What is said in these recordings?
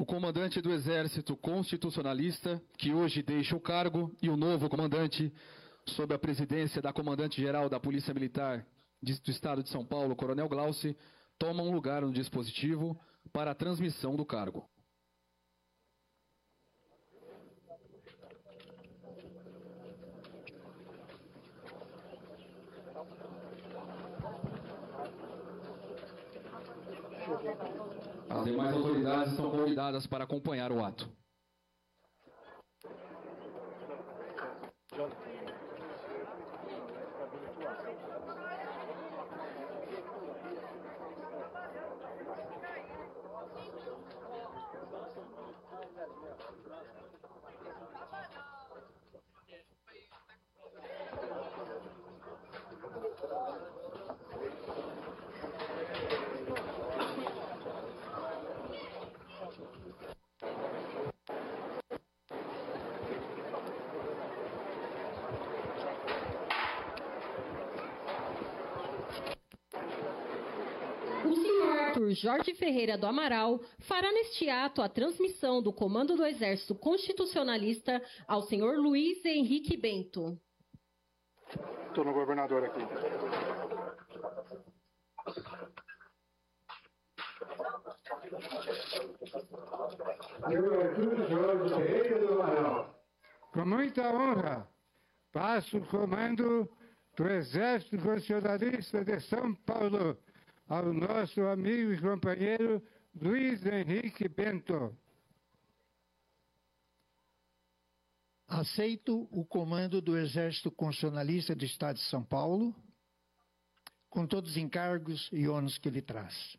o comandante do Exército Constitucionalista, que hoje deixa o cargo, e o novo comandante, sob a presidência da comandante-geral da Polícia Militar do Estado de São Paulo, Coronel Glauci, tomam lugar no dispositivo para a transmissão do cargo. As demais autoridades estão convidadas para acompanhar o ato. Jorge Ferreira do Amaral fará neste ato a transmissão do comando do Exército Constitucionalista ao senhor Luiz Henrique Bento. Estou no governador aqui. Eu, Jorge Ferreira do Amaral, com muita honra, passo o comando do Exército Constitucionalista de São Paulo ao nosso amigo e companheiro Luiz Henrique Bento. Aceito o comando do Exército Constitucionalista do Estado de São Paulo, com todos os encargos e ônus que ele traz.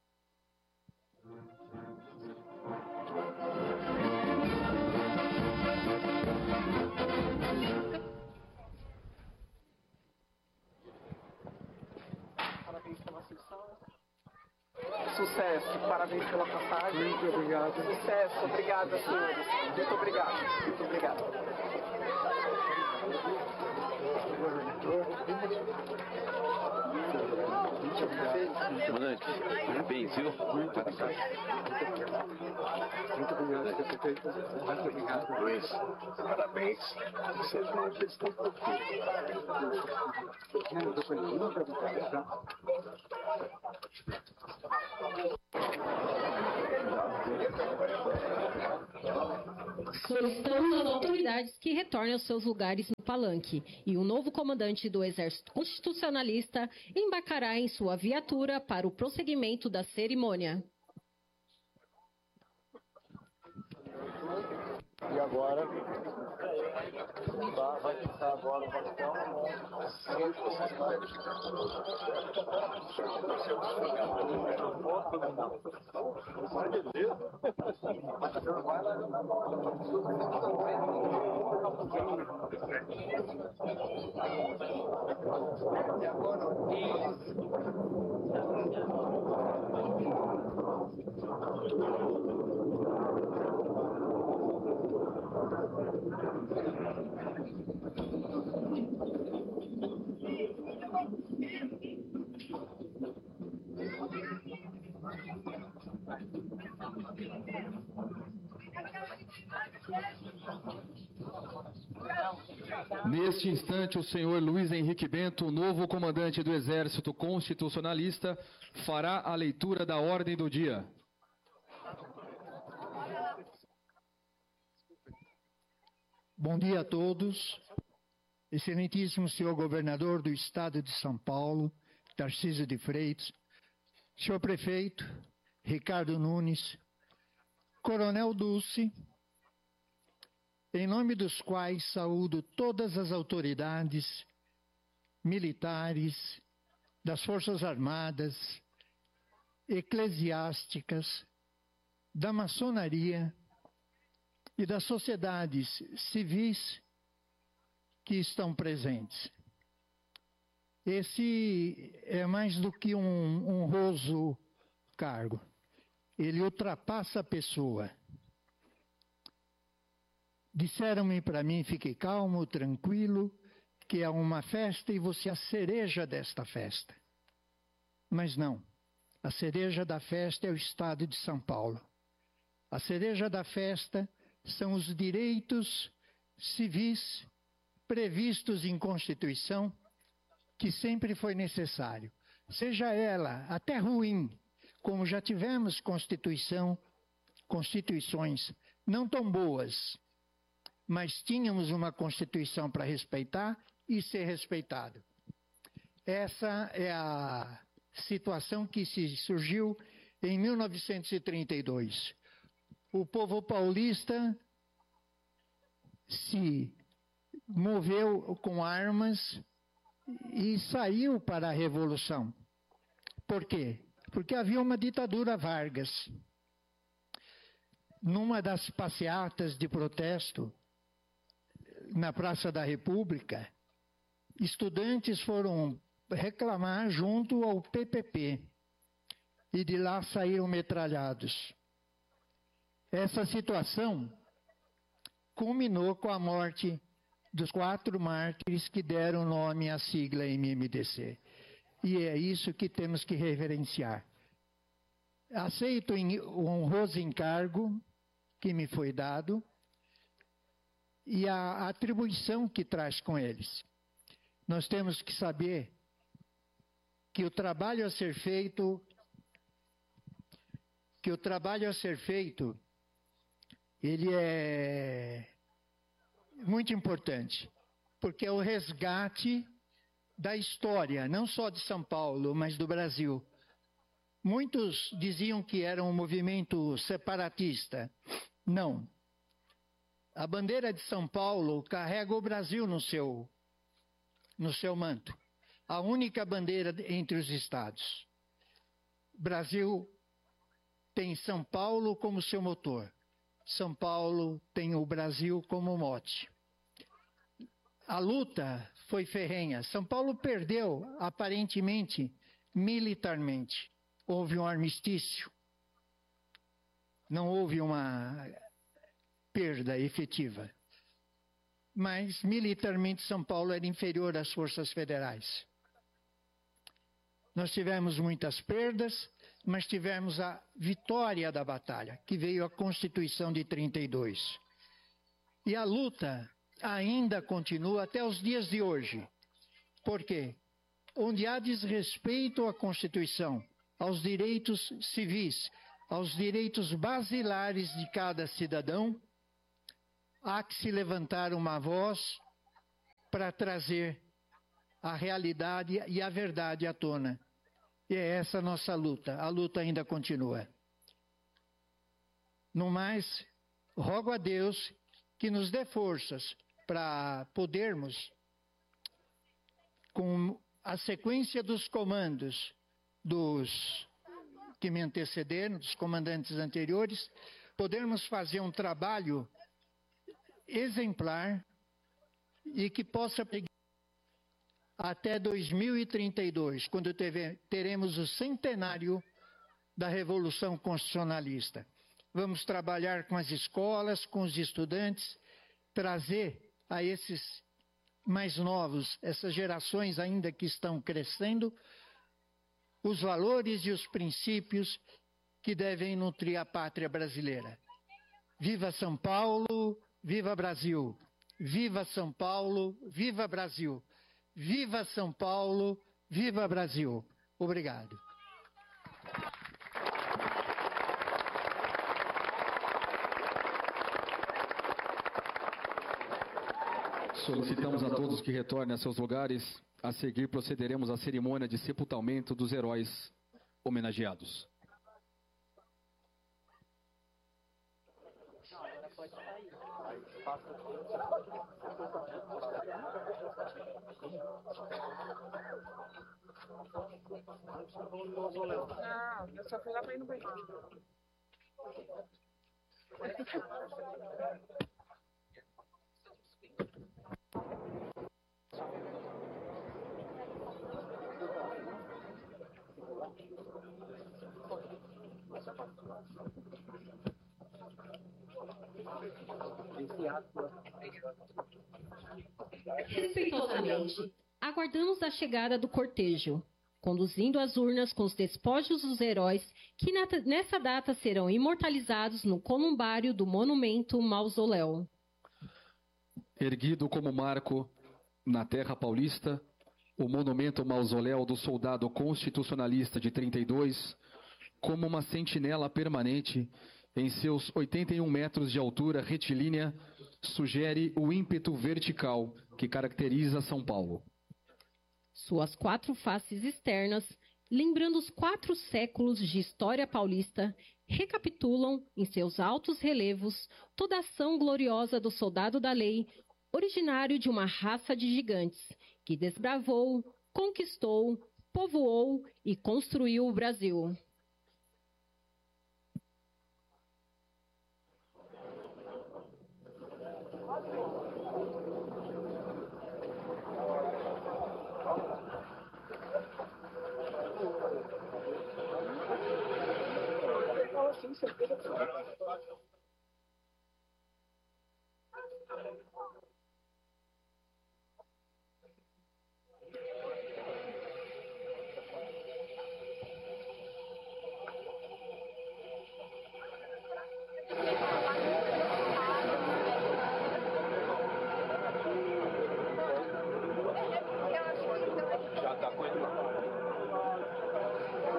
Parabéns pela sessão. Sucesso, parabéns pela passagem. Muito obrigado. Sucesso, obrigada, senhores. Muito obrigado. Muito obrigado. Comandante, parabéns, viu? Muito obrigado. Muito obrigado, prefeito. Muito obrigado. Luiz, parabéns. Vocês não estão por Muito obrigado. Solicitamos às autoridades que retornem aos seus lugares no palanque e o novo comandante do Exército Constitucionalista embarcará em sua viatura para o prosseguimento da cerimônia. E agora vai ficar agora o bastão. E agora Neste instante, o senhor Luiz Henrique Bento, novo comandante do Exército Constitucionalista, fará a leitura da ordem do dia. Bom dia a todos. Excelentíssimo senhor governador do Estado de São Paulo, Tarcísio de Freitas, senhor prefeito, Ricardo Nunes, Coronel Dulce, em nome dos quais saúdo todas as autoridades militares, das Forças Armadas, eclesiásticas, da maçonaria e das sociedades civis que estão presentes. Esse é mais do que um honroso cargo. Ele ultrapassa a pessoa. Disseram-me para mim, fique calmo, tranquilo, que é uma festa e você é a cereja desta festa. Mas não. A cereja da festa é o Estado de São Paulo. A cereja da festa são os direitos civis previstos em Constituição, que sempre foi necessário. Seja ela até ruim, como já tivemos constituições não tão boas, mas tínhamos uma Constituição para respeitar e ser respeitado. Essa é a situação que se surgiu em 1932. O povo paulista se moveu com armas e saiu para a Revolução. Por quê? Porque havia uma ditadura Vargas. Numa das passeatas de protesto na Praça da República, estudantes foram reclamar junto ao PPP e de lá saíram metralhados. Essa situação culminou com a morte dos 4 mártires que deram nome à sigla MMDC. E é isso que temos que reverenciar. Aceito o honroso encargo que me foi dado e a atribuição que traz com eles. Nós temos que saber que o trabalho a ser feito, ele é muito importante, porque é o resgate da história, não só de São Paulo, mas do Brasil. Muitos diziam que era um movimento separatista. Não. A bandeira de São Paulo carrega o Brasil no seu manto. A única bandeira entre os estados. O Brasil tem São Paulo como seu motor. São Paulo tem o Brasil como mote. A luta foi ferrenha. São Paulo perdeu, aparentemente, militarmente. Houve um armistício. Não houve uma perda efetiva. Mas, militarmente, São Paulo era inferior às forças federais. Nós tivemos muitas perdas, mas tivemos a vitória da batalha, que veio a Constituição de 32. E a luta ainda continua até os dias de hoje. Por quê? Onde há desrespeito à Constituição, aos direitos civis, aos direitos basilares de cada cidadão, há que se levantar uma voz para trazer a realidade e a verdade à tona. E é essa a nossa luta. A luta ainda continua. No mais, rogo a Deus que nos dê forças para podermos, com a sequência dos comandos dos que me antecederam, dos comandantes anteriores, podermos fazer um trabalho exemplar e que possa pegar até 2032, quando teremos o centenário da Revolução Constitucionalista. Vamos trabalhar com as escolas, com os estudantes, trazer a esses mais novos, essas gerações ainda que estão crescendo, os valores e os princípios que devem nutrir a pátria brasileira. Viva São Paulo, viva Brasil! Viva São Paulo, viva Brasil! Viva São Paulo, viva Brasil! Obrigado. Solicitamos a todos que retornem a seus lugares. A seguir, procederemos à cerimônia de sepultamento dos heróis homenageados. Não, eu só fui lá para ir no banheiro. Respeitosamente, aguardamos a chegada do cortejo. conduzindo as urnas com os despojos dos heróis que nessa data serão imortalizados no columbário do monumento Mausoléu. Erguido como marco na terra paulista, o monumento Mausoléu do Soldado Constitucionalista de 32, como uma sentinela permanente, em seus 81 metros de altura retilínea, sugere o ímpeto vertical que caracteriza São Paulo. Suas 4 faces externas, lembrando os 4 séculos de história paulista, recapitulam, em seus altos relevos, toda a ação gloriosa do soldado da lei, originário de uma raça de gigantes, que desbravou, conquistou, povoou e construiu o Brasil. Sim, certeza.